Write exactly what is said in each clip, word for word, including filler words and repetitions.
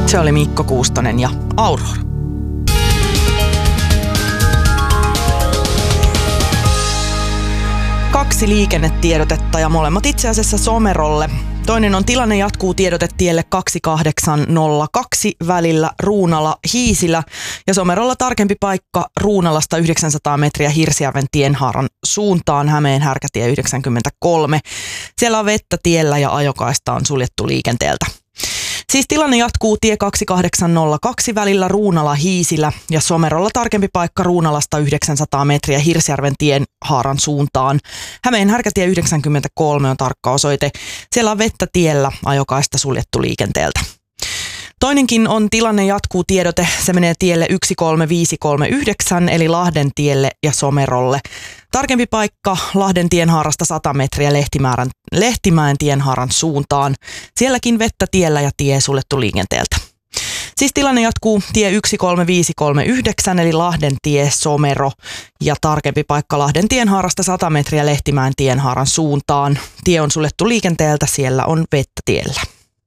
Se oli Mikko Kuustonen ja Aurora. Kaksi liikennetiedotetta ja molemmat itse asiassa Somerolle. Toinen on tilanne jatkuu tiedotetielle kaksituhattakahdeksansataa kaksi välillä Ruunala-Hiisilä ja Somerolla tarkempi paikka Ruunalasta yhdeksänsataa metriä Hirsjärven tienhaaran suuntaan Hämeen härkätie yhdeksänkymmentäkolme. Siellä on vettä tiellä ja ajokaista on suljettu liikenteeltä. Siis tilanne jatkuu tie kaksituhattakahdeksansataa kaksi välillä Ruunala-Hiisilä ja Somerolla tarkempi paikka Ruunalasta yhdeksänsataa metriä Hirsjärven tien haaran suuntaan. Hämeen härkätie yhdeksänkymmentäkolme on tarkka osoite. Siellä on vettä tiellä, ajokaista suljettu liikenteeltä. Toinenkin on tilanne jatkuu tiedote. Se menee tielle yksi kolme viisi kolme yhdeksän eli Lahden tielle ja Somerolle. Tarkempi paikka Lahden tienhaarasta sata metriä Lehtimäärän, Lehtimäen tienhaaran suuntaan. Sielläkin vettä tiellä ja tie suljettu liikenteeltä. Siis tilanne jatkuu tie yksi kolme viisi kolme yhdeksän eli Lahden tie Somero ja tarkempi paikka Lahden tienhaarasta sata metriä Lehtimäen tienhaaran suuntaan. Tie on suljettu liikenteeltä, siellä on vettä tiellä.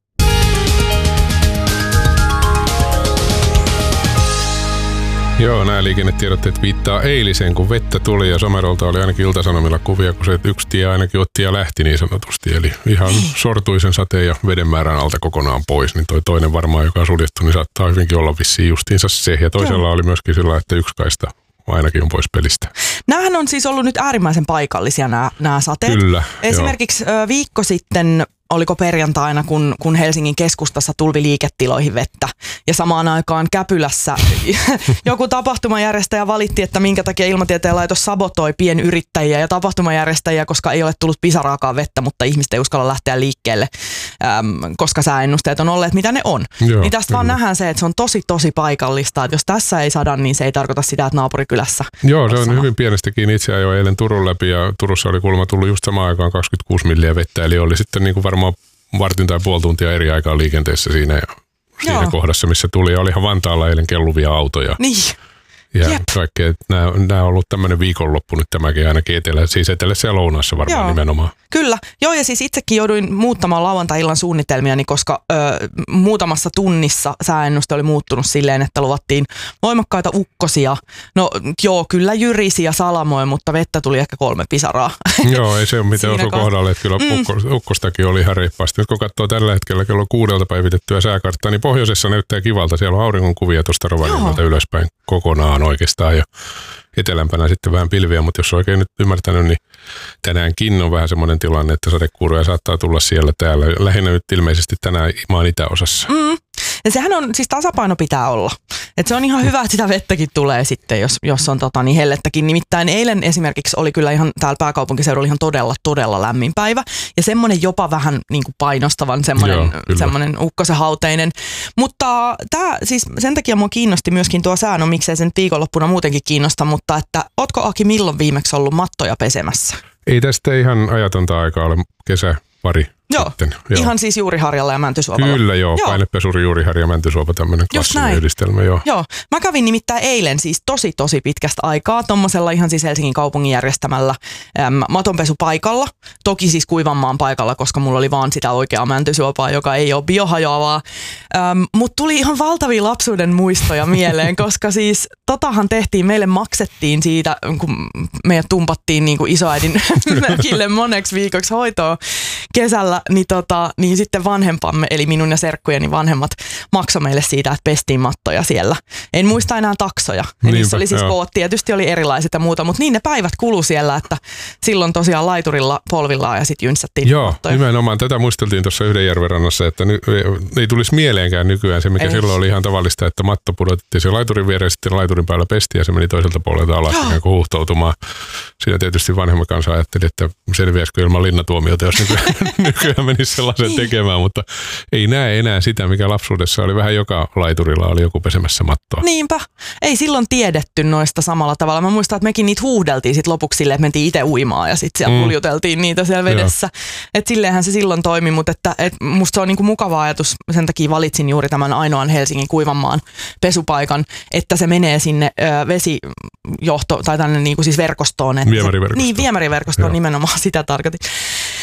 Joo, nämä liikennetiedotteet viittaa eiliseen, kun vettä tuli ja Somerolta oli ainakin Ilta-Sanomilla kuvia, kun se yksi tie ainakin otti ja lähti niin sanotusti. Eli ihan sortui sen sateen ja veden määrän alta kokonaan pois, niin toi toinen varmaan, joka on suljettu, niin saattaa hyvinkin olla vissiin justiinsa se. Ja toisella Joo. oli myöskin sillä, että yksi kaista ainakin on pois pelistä. Nämähän on siis ollut nyt äärimmäisen paikallisia nämä, nämä sateet. Kyllä. Esimerkiksi jo. viikko sitten, oliko perjantaina, kun, kun Helsingin keskustassa tulvi liiketiloihin vettä ja samaan aikaan Käpylässä joku tapahtumajärjestäjä valitti, että minkä takia Ilmatieteen laitos sabotoi pienyrittäjiä ja tapahtumajärjestäjiä, koska ei ole tullut pisaraakaan vettä, mutta ihmiset ei uskalla lähteä liikkeelle, äm, koska sääennusteet on olleet mitä ne on. Joo, niin tästä kyllä. vaan nähdään se, että se on tosi tosi paikallista, että jos tässä ei sada, niin se ei tarkoita sitä, että naapurikylässä. Joo, se on sama. Hyvin pienestä kiinni. Itse ajoin eilen Turun läpi ja Turussa oli kuulemma tullut just samaan aikaan kaksikymmentäkuusi milliä vettä, eli oli sitten niin kuin varmaan vartin tai puoli tuntia eri aikaa liikenteessä siinä, ja siinä kohdassa, missä tuli. Ja olihan Vantaalla eilen kelluvia autoja. Niin. Ja Jep. kaikkea. Nämä, nämä on ollut tämmöinen viikonloppu nyt tämäkin ainakin etelä, siis etelässä ja lounaassa varmaan Joo. nimenomaan. Kyllä. Joo, ja siis itsekin jouduin muuttamaan lauantai-illan suunnitelmiani, koska ö, muutamassa tunnissa sääennuste oli muuttunut silleen, että luvattiin voimakkaita ukkosia. No joo, kyllä jyrisi ja salamoi, mutta vettä tuli ehkä kolme pisaraa. Joo, ei se ole mitään osu kohdalle, että kyllä mm. ukkostakin oli ihan reippaasti. Nyt kun katsoo tällä hetkellä kello kuudelta päivitettyä sääkarttaa, niin pohjoisessa näyttää kivalta. Siellä on auringonkuvia tuosta Rovaniemeltä ylöspäin kokonaan oikeastaan ja etelämpänä sitten vähän pilviä, mutta jos oikein nyt ymmärtänyt, niin tänäänkin on vähän semmoinen tilanne, että sadekuuroja saattaa tulla siellä täällä. Lähinnä nyt ilmeisesti tänään maan itäosassa. Mm. Ja sehän on, siis tasapaino pitää olla. Että se on ihan hyvä, että sitä vettäkin tulee sitten, jos, jos on tota, niin hellettäkin. Nimittäin eilen esimerkiksi oli kyllä ihan täällä pääkaupunkiseudulla ihan todella, todella lämmin päivä. Ja semmoinen jopa vähän niin kuin painostavan, semmoinen, semmoinen ukkosenhauteinen. Mutta tää, siis sen takia mua kiinnosti myöskin tuo sää, no miksei sen viikonloppuna muutenkin kiinnosta, mutta että ootko Aki milloin viimeksi ollut mattoja pesemässä? Ei tästä ihan ajatonta aikaa ole kesä pari. Joo, sitten, joo, ihan siis Juuriharjalla ja Mäntysuopalla. Kyllä joo, joo. Painepesuri, Juuriharja ja Mäntysuopa, tämmöinen klassinen yhdistelmä. Joo. joo, mä kävin nimittäin eilen siis tosi tosi pitkästä aikaa tommosella ihan siis Helsingin kaupungin järjestämällä äm, matonpesupaikalla. Toki siis Kuivanmaan paikalla, koska mulla oli vaan sitä oikeaa Mäntysuopaa, joka ei ole biohajoavaa. Ähm, Mut tuli ihan valtavia lapsuuden muistoja mieleen, koska siis totahan tehtiin, meille maksettiin siitä, kun meidät tumpattiin niin kuin isoäidin mökille moneksi viikoksi hoitoa kesällä. Niin, tota, niin sitten vanhempamme, eli minun ja serkkujeni vanhemmat, maksoi meille siitä, että pestiin mattoja siellä. En muista enää taksoja. Ja niissä oli siis koot, tietysti oli erilaiset ja muuta, mutta niin ne päivät kulu siellä, että silloin tosiaan laiturilla polvillaan ja sitten jynsättiin Joo, mattoja. Nimenomaan. Tätä muisteltiin tuossa Yhdenjärven-rannassa, että ny, ei tulisi mieleenkään nykyään se, mikä ei. Silloin oli ihan tavallista, että matto pudotettiin se laiturin viereen ja sitten laiturin päällä pestiin ja se meni toiselta puolelta alas ikään kuin huuhtoutumaan. Siinä tietysti vanhemman kanssa ajatteli, että selviäisikö ilman linnatuomiota, jos nykyään, nykyään menisi sellaisen niin. tekemään, mutta ei näe enää sitä, mikä lapsuudessa oli. Vähän joka laiturilla oli joku pesemässä mattoa. Niinpä. Ei silloin tiedetty noista samalla tavalla. Mä muistan, että mekin niitä huuhdeltiin sit lopuksi silleen, että mentiin itse uimaan ja sitten siellä mm. puljuteltiin niitä siellä vedessä. Että silleenhän se silloin toimi, mutta että, et musta se on niinku mukava ajatus. Sen takia valitsin juuri tämän ainoan Helsingin Kuivanmaan pesupaikan, että se menee sinne ö, vesijohto tai tänne niinku siis verkostoon. Että viemäriverkostoon. Se, niin, viemäriverkostoon nimenomaan sitä tarkoitin.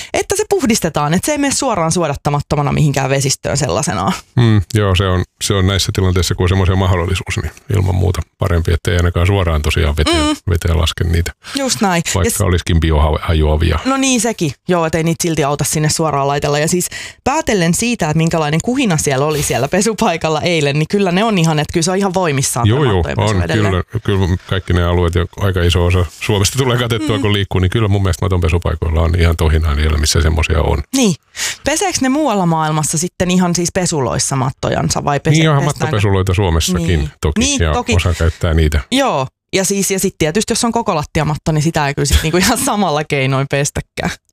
että se puhdistetaan, että se ei mene suoraan suodattamattomana mihinkään vesistöön sellaisenaan. Mm, joo, se on, se on näissä tilanteissa, kun on semmoisia mahdollisuus, niin ilman muuta parempi, että ei ainakaan suoraan tosiaan veteen, mm. veteen laske niitä. Just näin. Vaikka ja olisikin biohajuavia. No niin sekin, joo, ettei niitä silti auta sinne suoraan laitella. Ja siis päätellen siitä, että minkälainen kuhina siellä oli siellä pesupaikalla eilen, niin kyllä ne on ihan, että kyllä se on ihan voimissaan. Joo, joo, on. Kyllä, kyllä kaikki ne alueet, ja aika iso osa Suomesta tulee katettua, mm. kun liikkuu, niin kyllä mun mielestä maton pesupaikoilla on ihan tohinaa niillä, missä semmoisia on. Niin. Peseekö ne muualla maailmassa sitten ihan siis pesuloissa mattojansa vai pese- niin onhan mattopesuloita Suomessakin niin. toki, niin, ja toki. Osa käyttää niitä. Joo. Ja siis ja sitten tietysti, jos on koko lattiamatto, niin sitä ei kyllä sit niinku ihan samalla keinoin pestäkään.